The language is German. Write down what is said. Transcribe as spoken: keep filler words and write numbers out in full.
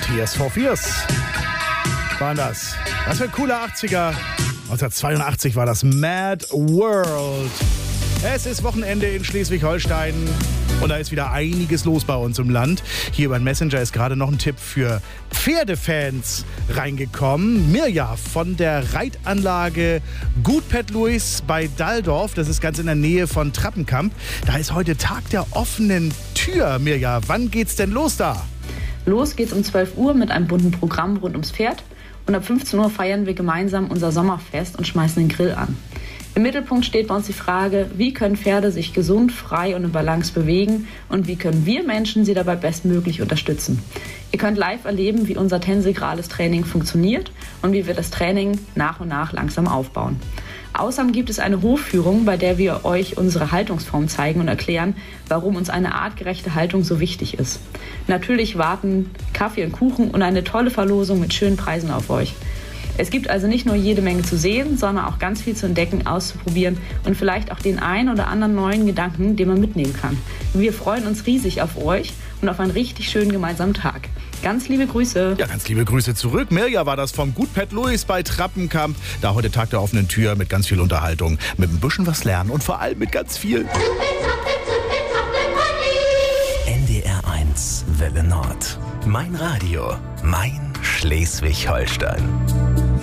Tears for Fears waren das. Was für ein cooler achtziger. neunzehnhundertzweiundachtzig war das Mad World. Es ist Wochenende in Schleswig-Holstein und da ist wieder einiges los bei uns im Land. Hier über den Messenger ist gerade noch ein Tipp für Pferdefans reingekommen. Mirja von der Reitanlage Gut Pet Louis bei Dalldorf, das ist ganz in der Nähe von Trappenkamp. Da ist heute Tag der offenen Tür. Mirja, wann geht's denn los da? Los geht's um zwölf Uhr mit einem bunten Programm rund ums Pferd. Und ab fünfzehn Uhr feiern wir gemeinsam unser Sommerfest und schmeißen den Grill an. Im Mittelpunkt steht bei uns die Frage, wie können Pferde sich gesund, frei und in Balance bewegen und wie können wir Menschen sie dabei bestmöglich unterstützen. Ihr könnt live erleben, wie unser tensegrales Training funktioniert und wie wir das Training nach und nach langsam aufbauen. Außerdem gibt es eine Hofführung, bei der wir euch unsere Haltungsform zeigen und erklären, warum uns eine artgerechte Haltung so wichtig ist. Natürlich warten Kaffee und Kuchen und eine tolle Verlosung mit schönen Preisen auf euch. Es gibt also nicht nur jede Menge zu sehen, sondern auch ganz viel zu entdecken, auszuprobieren und vielleicht auch den einen oder anderen neuen Gedanken, den man mitnehmen kann. Wir freuen uns riesig auf euch und auf einen richtig schönen gemeinsamen Tag. Ganz liebe Grüße. Ja, ganz liebe Grüße zurück. Mirja war das vom Gut Pet Louis bei Trappenkamp. Da heute Tag der offenen Tür mit ganz viel Unterhaltung, mit ein bisschen was lernen und vor allem mit ganz viel N D R eins Welle Nord. Mein Radio, mein Schleswig-Holstein.